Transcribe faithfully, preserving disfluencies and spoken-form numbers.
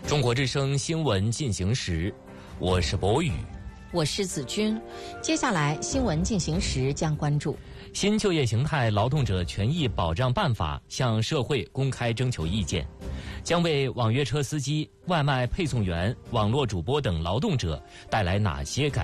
中国之声新闻进行时，我是博宇， 我是子君。接下来新闻进行时将关注新就业形态劳动者权益保障办法向社会公开征求意见，将为网约车司机、外卖配送员、网络主播等劳动者带来哪些改